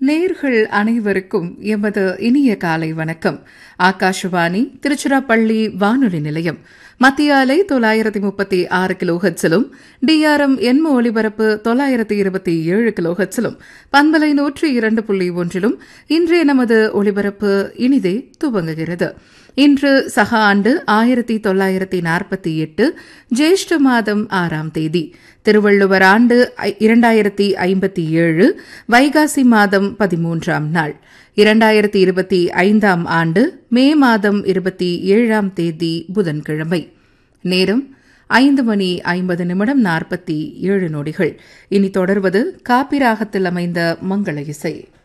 நேர்கள் அனைவருக்கும் எமது இனிய காலை வணக்கம். ஆகாஷவாணி திருச்சிராப்பள்ளி வானொலி நிலையம் மத்திய அலை 936 கிலோஹெர்ட்ஸிலும் டிஆர்எம் எண்ம ஒலிபரப்பு 927 கிலோஹெர்ட்ஸிலும் பண்பலை 102.1 இன்றைய நமது ஒலிபரப்பு இனிதே துவங்குகிறது. இன்று சக ஆண்டு 1948 ஜேஷ்ட மாதம் 6ஆம் தேதி, திருவள்ளுவர் ஆண்டு 2057 வைகாசி மாதம் 13ஆம் நாள், 2025ஆம் ஆண்டு மே மாதம் 27ஆம் தேதி புதன்கிழமை. நேரம் 5:50 47 நொடிகள். இனி தொடர்வது காப்பிராகத்தில் அமைந்த மங்கள இசை.